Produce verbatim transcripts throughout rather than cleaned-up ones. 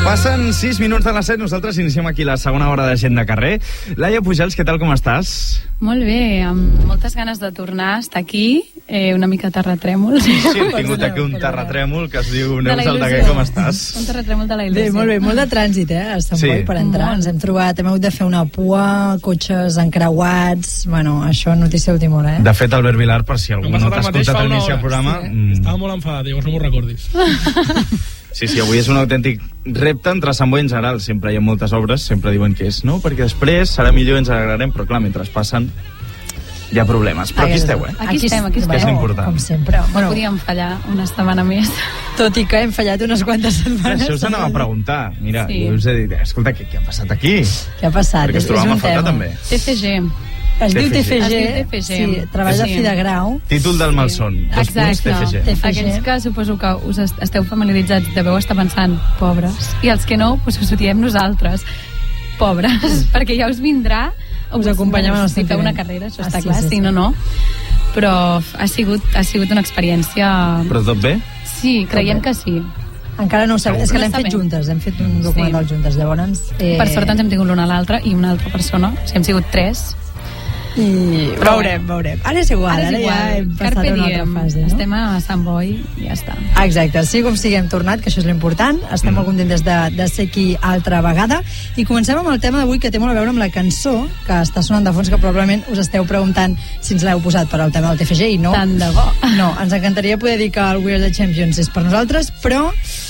Passen sis minuts de les set, nosaltres iniciem aquí la segona hora de Gent de Carrer. Laia Pujals, què tal, com estàs? Molt bé, amb moltes ganes de tornar a estar aquí, eh, una mica terratrèmol. Sí, hem tingut aquí un terratrèmol que es diu Neus Aldeguer, com estàs? Un terratrèmol de la il·lusió. Bé, molt bé, molt de trànsit, eh, a Sant Boi, sí. Per entrar. Ens hem trobat, hem hagut de fer una pua, cotxes encreuats, bueno, això notícia última hora, eh? De fet, Albert Vilar, per si algú no t'ha escoltat a l'inici del programa... Sí, eh? Estava molt enfadat, llavors no m'ho recordis. Sí, sí, avui és un autèntic repte entre Sant Boi en general. Sempre hi ha moltes obres, sempre diuen que és, no? Perquè després serà millor, ens alegrarem, però clar, mentre passen hi ha problemes. Però aquí esteu, eh? Aquí estem, aquí estem. Que és important. Com sempre. No bueno, podíem fallar una setmana més. Tot i que hem fallat unes quantes setmanes. Això us anava a preguntar. Mira, sí. Jo us he dit, escolta, què, què ha passat aquí? Què ha passat? Perquè es trobàvem a faltar, també. T C G. Es diu T F G, es diu T F G. Sí, treball de fi de grau. Títol del malson, dos punts T F G. T F G. Aquells que suposo que us esteu familiaritzats deveu estar pensant, pobres, i els que no, doncs us ho diem nosaltres, pobres, perquè ja us vindrà, us acompanyem si feu una carrera, això està clar, si no, no. Però ha sigut, ha sigut una experiència... Però tot bé? Sí, creiem que sí. Encara no ho sabem, és que l'hem fet juntes, hem fet un documental juntes, llavors... Per sort ens hem tingut l'una a l'altra i una altra persona, o sigui, hem sigut tres. I però veurem, veurem. Ara és igual, ara, és igual. Ara ja hem passat Carpe a una altra fase, no? Estem a Sant Boi i ja està. Exacte, sí com sigui hem tornat, que això és l'important. Estem mm. molt contents de, de ser aquí altra vegada. I comencem amb el tema d'avui, que té molt a veure amb la cançó que està sonant de fons, que probablement us esteu preguntant si ens l'heu posat per al tema del T F G, i no. Tant de bo. No, ens encantaria poder dir que el We Are The Champions és per nosaltres, però...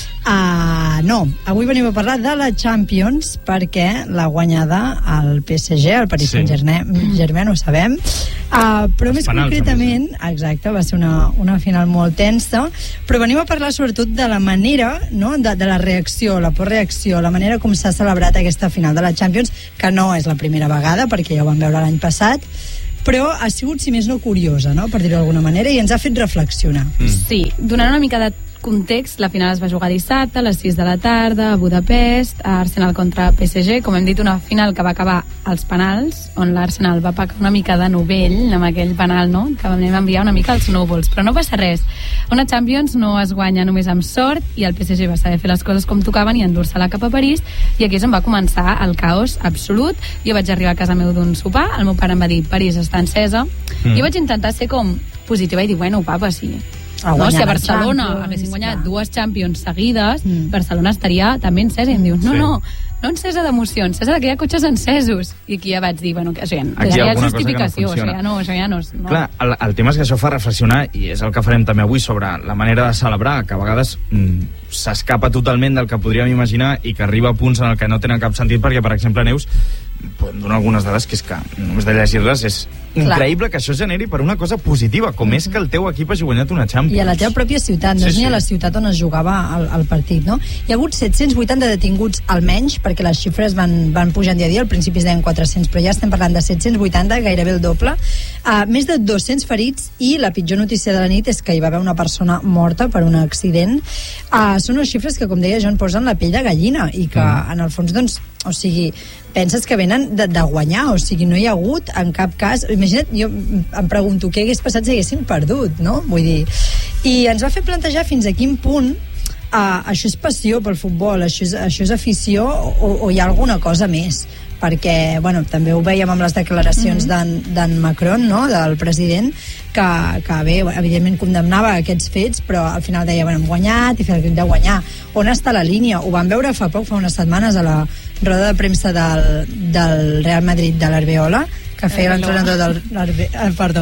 Uh, no, avui venim a parlar de la Champions perquè l'ha guanyada el P S G, el Paris sí. Saint-Germain, ho sabem, uh, però més penals, concretament, exacte, va ser una, una final molt tensa, però venim a parlar sobretot de la manera, no?, de, de la reacció, la postreacció, la manera com s'ha celebrat aquesta final de la Champions, que no és la primera vegada, perquè ja ho vam veure l'any passat, però ha sigut, si més no, curiosa, no?, per dir-ho d'alguna manera, i ens ha fet reflexionar. Mm. Sí, donant una mica de context, la final es va jugar dissabte a les sis de la tarda a Budapest, a Arsenal contra P S G, com hem dit, una final que va acabar als penals, on l'Arsenal va pagar una mica de novell amb aquell penal, no?, que vam enviar una mica als núvols, però no passa res. Una Champions no es guanya només amb sort, i el P S G va saber fer les coses com tocaven i endur-se-la cap a París, i aquí és on va començar el caos absolut. Jo vaig arribar a casa meu d'un sopar, el meu pare em va dir, París està encesa, mm. i vaig intentar ser com positiva i dir, bueno, papa, sí. No, si a Barcelona haguessin guanyat dues Champions seguides, mm. Barcelona estaria també encesa, i em dius, no, sí. no, no encesa d'emoció, encesa que hi ha cotxes encesos, i aquí ja vaig dir, bueno, que això ja, aquí ja hi ha justificació, no això ja no, això ja no, no. Clar, el, el tema és que això fa reflexionar, i és el que farem també avui sobre la manera de celebrar, que a vegades mm, s'escapa totalment del que podríem imaginar i que arriba a punts en el que no tenen cap sentit, perquè, per exemple, Neus, podem donar algunes dades que és que, només de llegir-les, és increïble que això generi per una cosa positiva, com és que el teu equip hagi guanyat una Champions. I a la teva pròpia ciutat, no sí, és sí. ni a la ciutat on es jugava el, el partit, no? Hi ha hagut set-cents vuitanta detinguts almenys, perquè les xifres van, van pujant dia a dia, al principi es deien quatre-cents, però ja estem parlant de set-cents vuitanta, gairebé el doble. Uh, més de dos-cents ferits, i la pitjor notícia de la nit és que hi va haver una persona morta per un accident. Uh, són unes xifres que, com deia Joan, posen la pell de gallina, i que, mm. en el fons, doncs, o sigui, penses que venen de, de guanyar, o sigui, no hi ha hagut en cap cas, imagina't, jo em pregunto què hagués passat si haguéssim perdut, no? Vull dir, i ens va fer plantejar fins a quin punt uh, això és passió pel futbol, això és, això és afició, o, o hi ha alguna cosa més, perquè, bueno, també ho veiem amb les declaracions mm-hmm. d'en Macron, no?, del president, que, que bé, evidentment condemnava aquests fets, però al final deia, bueno, hem guanyat i fer el crit de guanyar. On està la línia? Ho vam veure fa poc, fa unes setmanes, a la roda de premsa del, del Real Madrid, de l'Albeola, que feia l'entrenador del... Eh, perdó.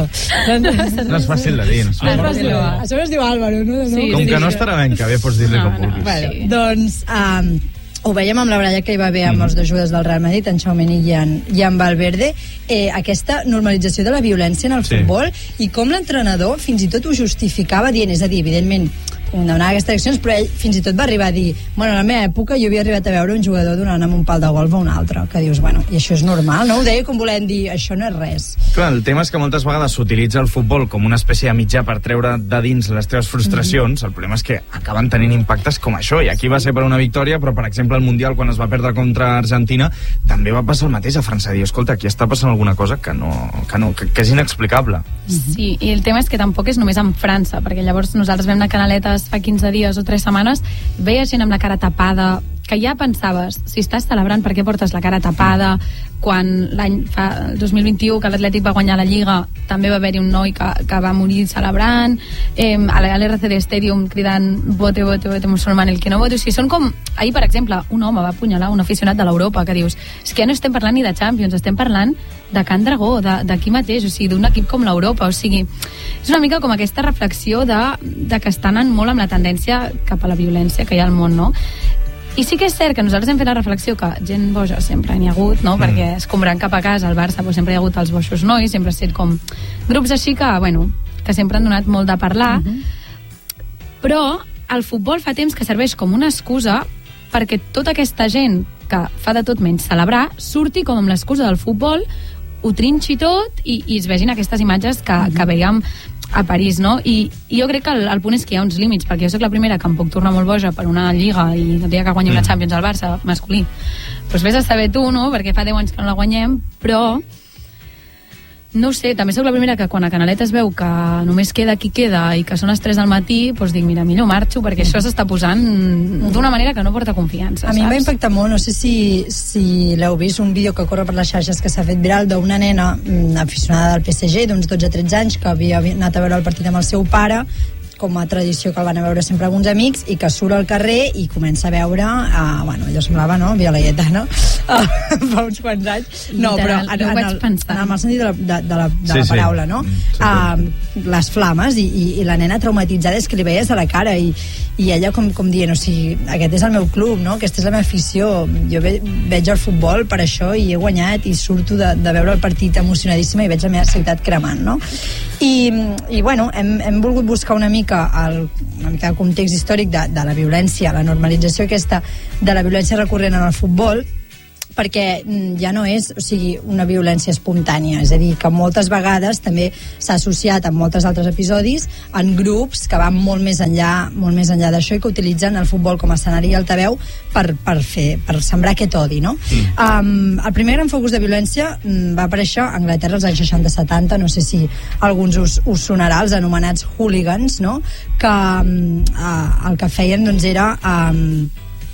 No és fàcil de dir. No és fàcil. A sobre es diu Álvaro, no? Sí, com sí, que no sí. estarà ben que bé, pots dir-li no, com vulguis. No, bueno, sí. Doncs... Um, ho veiem amb la baralla que hi va haver amb mm. els dos jugadors del Real Madrid, en Tchouaméni i en, i en Valverde, eh, aquesta normalització de la violència en el sí. futbol, i com l'entrenador fins i tot ho justificava dient, és a dir, evidentment condemnar aquestes accions, però ell fins i tot va arribar a dir, bueno, a la meva època jo havia arribat a veure un jugador donant amb un pal de golf a un altre, que dius, bueno, i això és normal, no? Ho deia com volem dir, això no és res. Clar, el tema és que moltes vegades s'utilitza el futbol com una espècie de mitjà per treure de dins les teves frustracions, mm-hmm. el problema és que acaben tenint impactes com això, i aquí va ser per una victòria, però per exemple el Mundial, quan es va perdre contra Argentina, també va passar el mateix a França, dir, escolta, aquí està passant alguna cosa que no, que, no, que, que és inexplicable. Sí, i el tema és que tampoc és només en França, perquè llavors nosaltres vam anar a Canaletes fa quinze dies o tres setmanes, veia gent amb la cara tapada, que ja pensaves, si estàs celebrant, per què portes la cara tapada? Quan l'any fa el dos mil vint-i-u que l'Atlètic va guanyar la Lliga, també va haver-hi un noi que, que va morir celebrant, eh, a l'R C D Stadium cridant vote, vote, vote, musulman, el que no vote. O sigui, són com... Ahir, per exemple, un home va apunyalar un aficionat de l'Europa que dius, és que ja no estem parlant ni de Champions, estem parlant de Can Dragó, d'aquí mateix, o sigui, d'un equip com l'Europa, o sigui, és una mica com aquesta reflexió de, de que estan anant molt amb la tendència cap a la violència que hi ha al món, no? I sí que és cert que nosaltres hem fet la reflexió que gent boja sempre n'hi ha hagut, no? Mm. Perquè escombrant cap a casa al Barça doncs sempre hi ha hagut els boixos nois, sempre ha estat com grups així que, bueno, que sempre han donat molt de parlar, mm-hmm. però el futbol fa temps que serveix com una excusa perquè tota aquesta gent que fa de tot menys celebrar surti com amb l'excusa del futbol, ho trinxi tot i, i es vegin aquestes imatges que, mm-hmm. que veiem a París, no? I, i jo crec que el, el punt és que hi ha uns límits, perquè jo soc la primera que em puc tornar molt boja per una Lliga i el dia que guanyi una Champions al Barça masculí, doncs vés a saber tu, no? Perquè fa deu anys que no la guanyem, però no ho sé, també soc la primera que quan a Canalet es veu que només queda qui queda i que són les tres del matí, doncs dic, mira, millor marxo, perquè això s'està posant d'una manera que no porta confiança, a mi saps? em va impactar molt, no sé si, si l'heu vist, un vídeo que corre per les xarxes que s'ha fet viral d'una nena aficionada del P S G d'uns dotze tretze anys que havia anat a veure el partit amb el seu pare, com a tradició que el van a veure sempre alguns amics, i que surt al carrer i comença a veure, uh, bueno, allò semblava, no?, Via Laietana, uh, fa uns quants anys. No, però en, en, el, en el sentit de la, de, de la, de sí, la paraula, sí. no? Uh, les flames, i, i, i la nena traumatitzada és que li veies a la cara, i, i ella com, com dient, o sigui, aquest és el meu club, no?, aquesta és la meva afició, jo ve, veig el futbol per això i he guanyat, i surto de, de veure el partit emocionadíssima i veig la meva ciutat cremant, no? I, i bueno, hem, hem volgut buscar una mica el, una mica el context històric de, de la violència, la normalització aquesta de la violència recurrent en el futbol, perquè ja no és, o sigui, una violència espontània, és a dir, que moltes vegades també s'ha associat amb molts altres episodis en grups que van molt més enllà, molt més enllà d'això, i que utilitzen el futbol com a escenari i altaveu per, per, fer, per sembrar aquest odi, no? Mm. Um, el primer gran focus de violència va aparèixer a Anglaterra als anys seixanta setanta, no sé si alguns us, us sonarà, els anomenats hooligans, no?, que um, uh, el que feien doncs era... Um,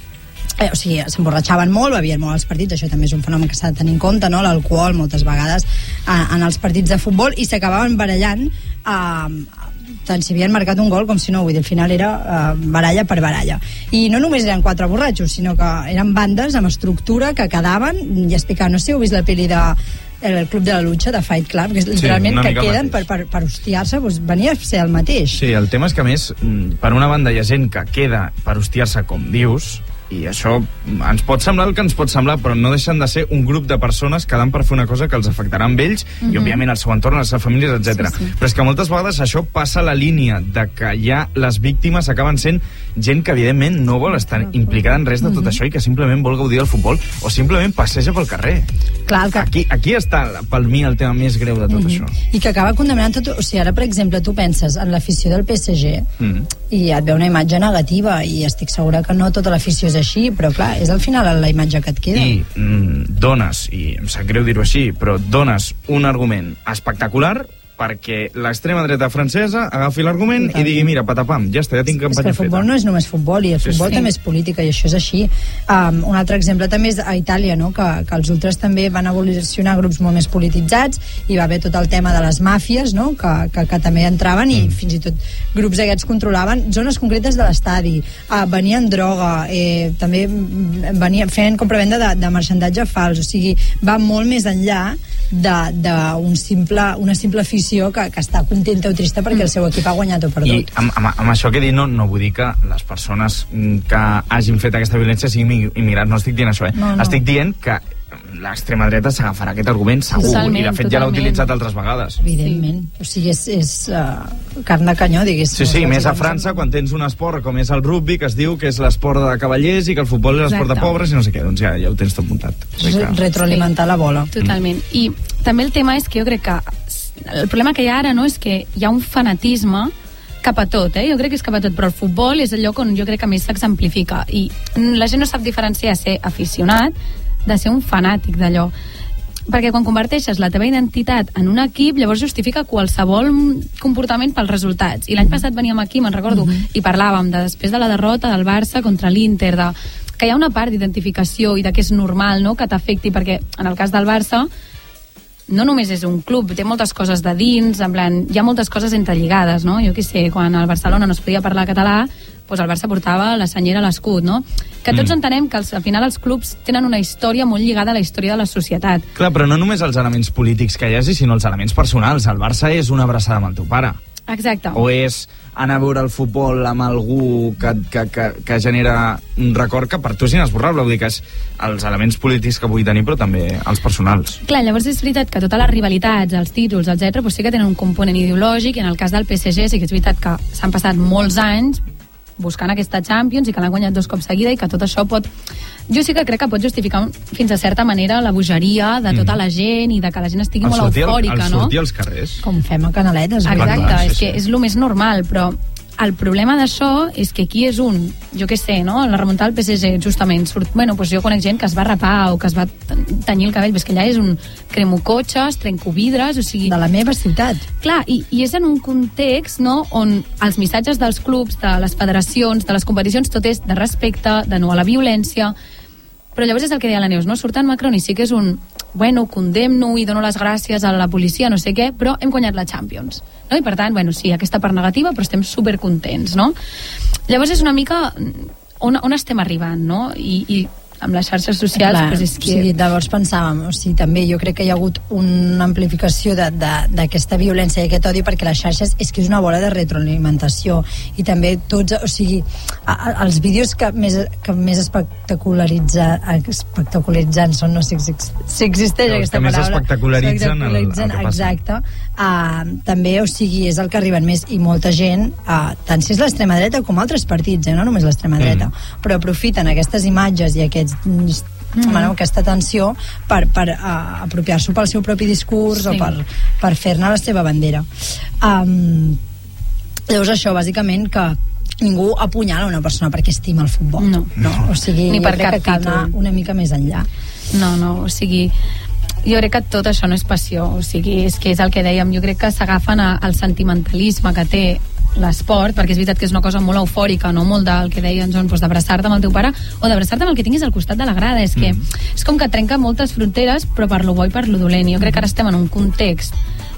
Eh, o sigui, s'emborratxaven molt, bevien molt als partits, això també és un fenomen que s'ha de tenir en compte, no?, l'alcohol moltes vegades eh, en els partits de futbol, i s'acabaven barallant eh, tant si havien marcat un gol com si no, vull dir, al final era eh, baralla per baralla, i no només eren quatre borratxos, sinó que eren bandes amb estructura que quedaven i es picaven. No sé si heu vist la pel·li de el Club de la Lucha, de Fight Club, que és literalment sí, que queden per, per, per hostiar-se, doncs venia a ser el mateix. Sí, el tema és que a més, per una banda hi ha gent que queda per hostiar-se, com dius, i això ens pot semblar el que ens pot semblar, però no deixen de ser un grup de persones quedant per fer una cosa que els afectarà amb ells, mm-hmm. i òbviament al seu entorn, a les seves famílies, etcètera. Sí, sí. Però és que moltes vegades això passa la línia de que ja les víctimes acaben sent gent que evidentment no vol estar implicada en res de tot mm-hmm. això, i que simplement vol gaudir del futbol o simplement passeja pel carrer. Clar, que... aquí, aquí està per mi el tema més greu de tot mm-hmm. això. I que acaba condemnant tot. O sigui, ara, per exemple, tu penses en l'afició del P S G mm-hmm. i et ve una imatge negativa, i estic segura que no tota l'afició és així, però clar, és al final la imatge que et queda. I mm, dones, i em sap greu dir-ho així, però dones un argument espectacular perquè l'extrema dreta francesa agafi l'argument i digui, mira, patapam, ja està, ja tinc campanya feta. És que el futbol no és només futbol, i el futbol sí, sí. també és política, i això és així. Um, un altre exemple també és a Itàlia, no?, que, que els ultras també van evolucionar grups molt més polititzats, i va haver tot el tema de les màfies, no?, que, que, que també entraven, i mm. fins i tot grups aquests controlaven zones concretes de l'estadi, uh, venien droga, eh, també venien, feien compravenda de, de marxandatge fals, o sigui, va molt més enllà d'un simple, una simple afició que, que està contenta o trista perquè el seu equip ha guanyat o perdut. I amb, amb, amb això que he dit no, no vull dir que les persones que hagin fet aquesta violència siguin immigrants, no estic dient això, eh? No, no. Estic dient que l'extrema dreta s'agafarà aquest argument segur, totalment, i de fet totalment. Ja l'ha utilitzat altres vegades. Evidentment, sí. O sigui, és, és uh, carn de canyó, diguéssim. Sí, sí, més a França, quan tens un esport com és el rugby, que es diu que és l'esport de cavallers i que el futbol és l'esport de pobres i no sé què, doncs ja, ja ho tens tot muntat. Retroalimentar la bola. Totalment. I també el tema és que jo crec que el problema que hi ha ara, no, és que hi ha un fanatisme cap a tot, eh? Jo crec que és cap a tot, però el futbol és el lloc on jo crec que més s'exemplifica, i la gent no sap diferenciar ser aficionat de ser un fanàtic d'allò, perquè quan converteixes la teva identitat en un equip, llavors justifica qualsevol comportament pels resultats. I l'any passat veníem aquí, me'n recordo, uh-huh. i parlàvem de després de la derrota del Barça contra l'Inter, de que hi ha una part d'identificació i de que és normal, no?, que t'afecti, perquè en el cas del Barça no només és un club, té moltes coses de dins, en plan, hi ha moltes coses entrelligades, no? Jo què sé, quan al Barcelona no es podia parlar català, doncs el Barça portava la senyera a l'escut, no? Que tots mm. entenem que als, al final els clubs tenen una història molt lligada a la història de la societat. Clar, però no només els elements polítics que hi hagi, sinó els elements personals. El Barça és una abraçada amb el teu pare. Exacte. O és anar a veure el futbol amb algú que, que, que, que genera un record que per tu és inesborrable. Vull dir que és els elements polítics que vull tenir, però també els personals. Clar, llavors és veritat que totes les rivalitats, els títols, etcètera, doncs sí que tenen un component ideològic, i en el cas del P S G sí que és veritat que s'han passat molts anys buscant aquesta Champions i que l'han guanyat dos cops seguida, i que tot això pot... Jo sí que crec que pot justificar fins a certa manera la bogeria de tota la gent i de que la gent estigui el molt eufòrica, el, el no? El sortir als carrers. Com fem a Canaletes. Exacte, clar, sí, és que sí. és el més normal, però el problema d'això és que aquí és un, jo què sé, no? La remuntada del P S G, justament, surt, bueno, doncs jo conec gent que es va rapar o que es va tenyir el cabell, ves que allà és un cremo cotxes, trenco vidres, o sigui... De la meva ciutat. Clar, i, i és en un context, no?, on els missatges dels clubs, de les federacions, de les competicions, tot és de respecte, de no a la violència, però llavors és el que deia la Neus, no? Surt en Macron i sí que és un, bueno, condemno i dono les gràcies a la policia, no sé què, però hem guanyat la Champions, no? I per tant, bueno, sí, aquesta part negativa, però estem supercontents, no? Llavors és una mica on, on estem arribant, no? I, i amb les xarxes socials... Clar, doncs és que... o sigui, llavors pensàvem, o sigui, també jo crec que hi ha hagut una amplificació d'aquesta violència i aquest odi, perquè les xarxes és que és una bola de retroalimentació, i també tots, o sigui, a, a, els vídeos que més, que més espectacularitza, espectacularitzant són, no sé si, si existeix els aquesta que més paraula. espectacularitzen el, el que passa. Exacte. Uh, també, o sigui, és el que arriben més, i molta gent, uh, tant si és l'extrema dreta com altres partits, eh, no només l'extrema dreta, mm. però aprofiten aquestes imatges i aquests Mm. bueno, aquesta tensió per, per uh, apropiar-s'ho pel seu propi discurs, sí. o per, per fer-ne la seva bandera. Um, llavors això, bàsicament, que ningú apunyala una persona perquè estima el futbol. No. no o sigui, ni per cap que cal anar una mica més enllà. No, no, o sigui... Jo crec que tot això no és passió, o sigui, és que és el que dèiem, jo crec que s'agafen al sentimentalisme que té l'esport, perquè és veritat que és una cosa molt eufòrica, no? Molt del que deien, doncs, d'abraçar-te amb el teu pare o d'abraçar-te amb el que tinguis al costat de la grada. És que mm. és com que trenca moltes fronteres, però per lo bo i per lo dolent. Jo crec que ara estem en un context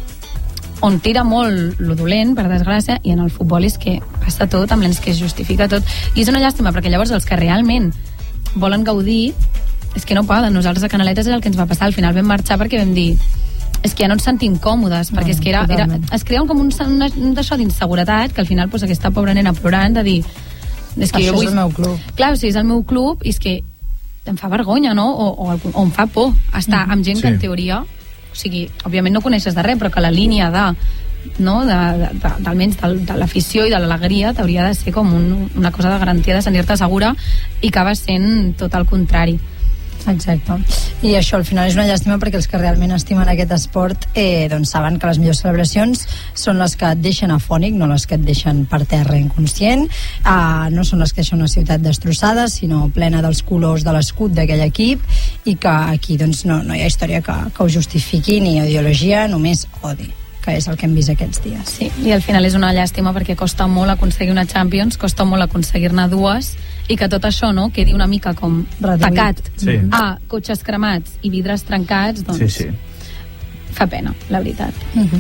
on tira molt lo dolent, per desgràcia, i en el futbol és que passa tot, amb l'ens que es justifica tot, i és una llàstima, perquè llavors els que realment volen gaudir és que no poden. Nosaltres a Canaletes és el que ens va passar, al final vam marxar perquè vam dir és que ja no ens sentim còmodes, no, perquè és que era, era, es crea com un, una, un d'això d'inseguretat, que al final pues, aquesta pobra nena plorant de dir és que això jo vull... és el meu club. Clar, o sigui, és el meu club, i és que em fa vergonya, no? O, o, o em fa por estar mm, amb gent sí. que en teoria, o sigui, òbviament no coneixes de res, però que la línia de no, de, de, de, d'almenys de, de l'afició i de l'alegria t'hauria de ser com un, una cosa de garantia de sentir-te segura, i acaba sent tot el contrari. Exacte. I això al final és una llàstima, perquè els que realment estimen aquest esport eh, doncs saben que les millors celebracions són les que et deixen afònic, no les que et deixen per terra inconscient, uh, no són les que deixen una ciutat destrossada, sinó plena dels colors de l'escut d'aquell equip, i que aquí doncs no, no hi ha història que, que ho justifiqui, ni ideologia, només odi, que és el que hem vist aquests dies. Sí, i al final és una llàstima, perquè costa molt aconseguir una Champions, costa molt aconseguir-ne dues, i que tot això, no?, quedi una mica com reduït, tacat sí. a cotxes cremats i vidres trencats, doncs sí, sí. fa pena, la veritat. Uh-huh.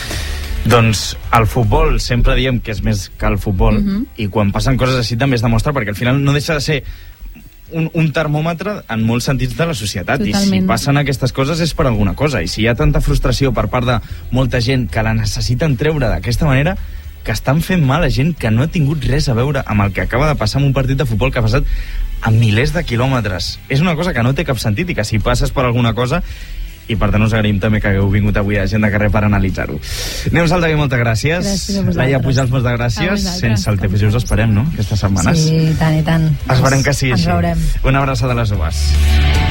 Doncs el futbol, sempre diem que és més que el futbol, uh-huh. i quan passen coses així també es demostra, perquè al final no deixa de ser un, un termòmetre en molts sentits de la societat. Totalment. I si passen aquestes coses és per alguna cosa, i si hi ha tanta frustració per part de molta gent que la necessiten treure d'aquesta manera, que estan fent mal a gent que no ha tingut res a veure amb el que acaba de passar en un partit de futbol que ha passat a milers de quilòmetres. És una cosa que no té cap sentit, i que si passes per alguna cosa, i per tant us agraïm també que hagueu vingut avui a Gent de Carrer per analitzar-ho. Neus Aldaguer, moltes gràcies. Gràcies. Laia Pujals, moltes gràcies. Sense el T F G us esperem, no?, aquestes setmanes. Sí, tant i tant. Esperem que sí. Ens veurem. Una abraçada a les joves.